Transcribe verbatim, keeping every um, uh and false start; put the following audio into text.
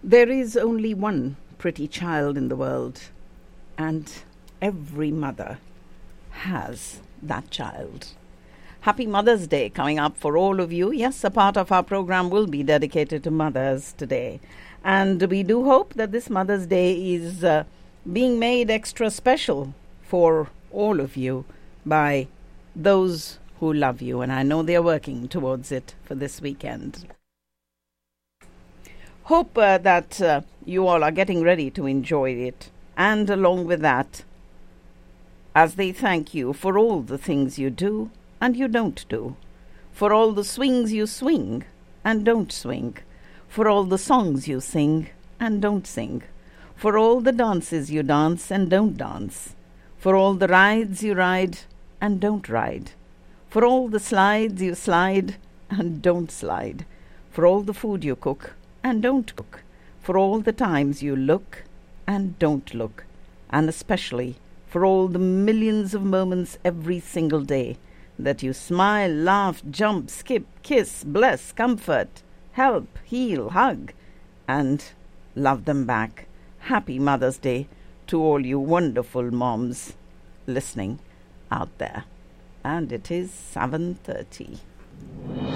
There is only one pretty child in the world, and every mother has that child. Happy Mother's Day coming up for all of you. Yes, a part of our program will be dedicated to mothers today. And we do hope that this Mother's Day is uh, being made extra special for all of you by those who love you. And I know they're working towards it for this weekend. Hope uh, that uh, you all are getting ready to enjoy it. And along with that, as they thank you for all the things you do and you don't do, for all the swings you swing and don't swing, for all the songs you sing and don't sing, for all the dances you dance and don't dance, for all the rides you ride and don't ride, for all the slides you slide and don't slide, for all the food you cook and don't cook, for all the times you look and don't look, and especially for all the millions of moments every single day that you smile, laugh, jump, skip, kiss, bless, comfort, help, heal, hug, and love them back. Happy Mother's Day to all you wonderful moms listening out there. And it is seven thirty.